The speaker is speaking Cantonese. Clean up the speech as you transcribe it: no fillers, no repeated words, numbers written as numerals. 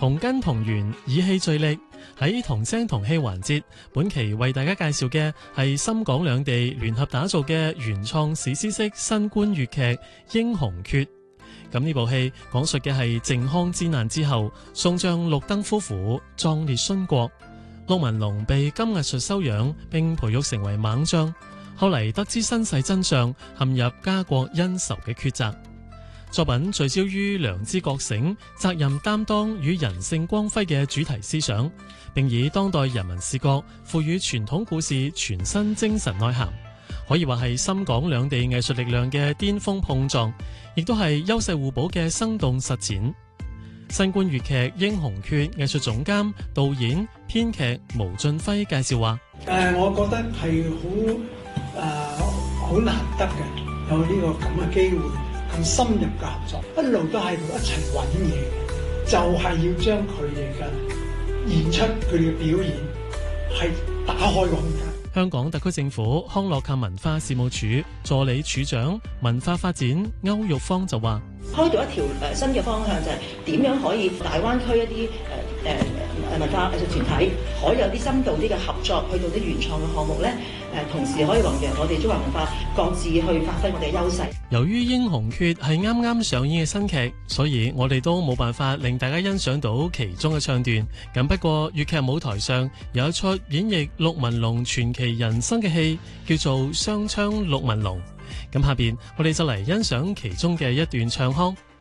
同根同源，以氣聚力。喺同聲同氣環節，本期為大家介紹嘅係深港兩地聯合打造嘅原創史詩式新冠粵劇《英雄訣》。咁呢部戲講述嘅係靖康之難之後，宋將陸登夫婦壯烈殉國，陸文龍被金藝術收養並培育成為猛將，後嚟得知身世真相，陷入家國恩仇嘅抉擇。作品聚焦於良知覺醒、責任擔當與人性光輝嘅主題思想，並以當代人民視角賦予傳統故事全新精神內涵，可以話係深港兩地藝術力量嘅巔峰碰撞，亦都係優勢互補嘅生動實踐。新冠粵劇《英雄訣》藝術總監、導演、編劇毛俊輝介紹話： 我覺得係好難得嘅，有呢個咁嘅機會。咁深入嘅合作，一路都喺度一齊揾嘢嘅，就係要將佢哋嘅演出、佢哋嘅表演係打開個空間。 香港特區政府康樂及文化事務署助理處長文化發展歐玉芳就話： 開到一條新嘅方向，就係點樣可以大灣區一啲文化藝術團體可以有啲深度啲嘅合作，去到啲原創嘅項目咧，同時可以弘揚我哋中華文化，各自去發揮我哋嘅優勢。由於《英雄訣》係啱啱上演嘅新劇，所以我哋都冇辦法令大家欣賞到其中嘅唱段。咁不過粵劇舞台上有一出演繹陸文龍傳奇人生嘅戲，叫做《雙槍陸文龍》。咁下邊我哋就嚟欣賞其中嘅一段唱腔。